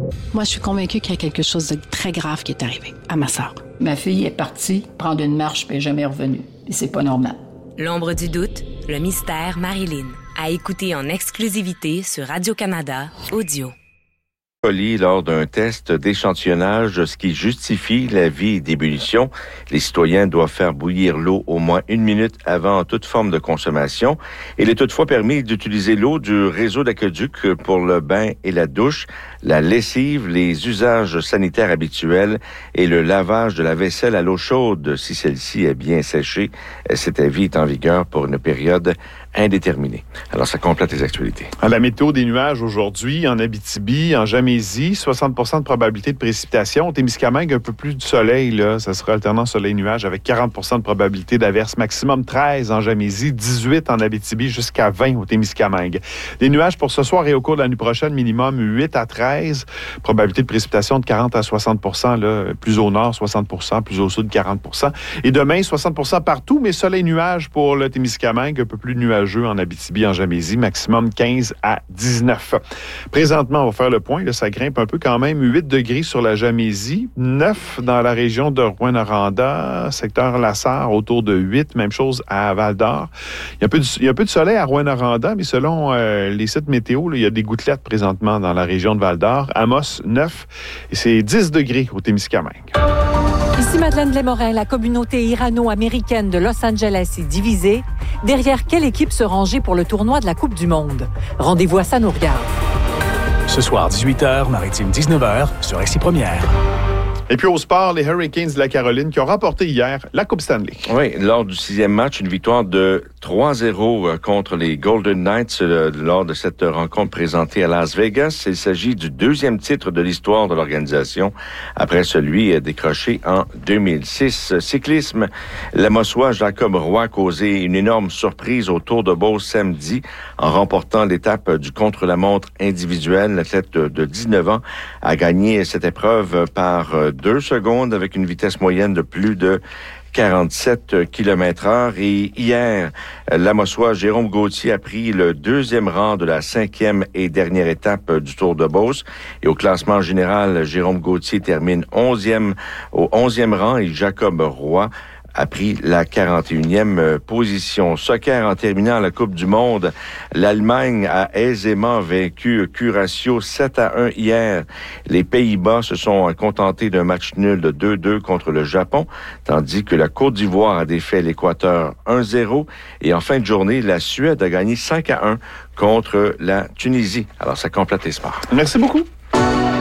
Moi, je suis convaincue qu'il y a quelque chose de très grave qui est arrivé à ma sœur. Ma fille est partie prendre une marche puis elle n'est jamais revenue. Et c'est pas normal. L'ombre du doute, le mystère Marilyn. À écouter en exclusivité sur Radio-Canada Audio. Lors d'un test d'échantillonnage, ce qui justifie la vie d'ébullition. Les citoyens doivent faire bouillir l'eau au moins 1 minute avant toute forme de consommation. Il est toutefois permis d'utiliser l'eau du réseau d'aqueduc pour le bain et la douche, la lessive, les usages sanitaires habituels et le lavage de la vaisselle à l'eau chaude si celle-ci est bien séchée. Cet avis est en vigueur pour une période indéterminée. Alors, ça complète les actualités. À la météo des nuages aujourd'hui, en Abitibi, en Gamésie, 60% de probabilité de précipitation. Au Témiscamingue, un peu plus de soleil, là. Ça sera alternant soleil-nuage avec 40% de probabilité d'averse. Maximum 13 en Gamésie, 18 en Abitibi, jusqu'à 20 au Témiscamingue. Les nuages pour ce soir et au cours de la nuit prochaine, minimum 8 à 13. Probabilité de précipitation de 40 à 60%, là. Plus au nord, 60%, plus au sud, 40%. Et demain, 60% partout, mais soleil-nuage pour le Témiscamingue, un peu plus nuageux en Abitibi, en Gamésie, maximum 15 à 19. Présentement, on va faire le point, là, ça grimpe un peu quand même, 8 degrés sur la Gamésie, 9 dans la région de Rouyn-Noranda, secteur Lassar, autour de 8, même chose à Val-d'Or. Il y a un peu de soleil à Rouyn-Noranda, mais selon les sites météo, là, il y a des gouttelettes présentement dans la région de Val-d'Or. Amos, 9, et c'est 10 degrés au Témiscamingue. Ici Madeleine Desmorin, la communauté irano-américaine de Los Angeles est divisée. Derrière quelle équipe se ranger pour le tournoi de la Coupe du Monde? Rendez-vous à Ça nous regarde. Ce soir, 18h, Maritime 19h, sur RCI Première. Et puis au sport, les Hurricanes de la Caroline qui ont remporté hier la Coupe Stanley. Oui, lors du 6e match, une victoire de 3-0 contre les Golden Knights lors de cette rencontre présentée à Las Vegas. Il s'agit du 2e titre de l'histoire de l'organisation après celui décroché en 2006. Cyclisme, la Mossois Jacob Roy a causé une énorme surprise au Tour de Beauce samedi en remportant l'étape du contre-la-montre individuel. L'athlète de 19 ans a gagné cette épreuve par 2 secondes avec une vitesse moyenne de plus de 47 km/h. Et hier, la Mossois Jérôme Gauthier a pris le 2e rang de la 5e et dernière étape du Tour de Beauce. Et au classement général, Jérôme Gauthier termine au 11e rang et Jacob Roy a pris la 41e position. Soccer, en terminant la Coupe du Monde, l'Allemagne a aisément vaincu Curaçao 7-1 hier. Les Pays-Bas se sont contentés d'un match nul de 2-2 contre le Japon, tandis que la Côte d'Ivoire a défait l'Équateur 1-0. Et en fin de journée, la Suède a gagné 5-1 contre la Tunisie. Alors, ça complète les sports. Merci beaucoup.